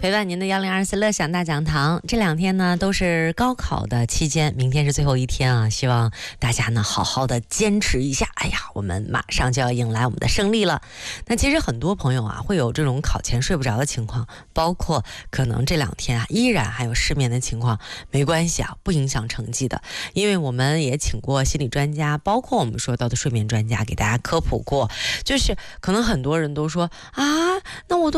陪伴您的1024乐享大讲堂，这2天呢都是高考的期间，明天是最后一天啊，希望大家呢好好的坚持一下。哎呀，我们马上就要迎来我们的胜利了。那其实很多朋友啊会有这种考前睡不着的情况，包括可能这2天啊依然还有失眠的情况，没关系啊，不影响成绩的，因为我们也请过心理专家，包括我们说到的睡眠专家给大家科普过，就是可能很多人都说啊，那我都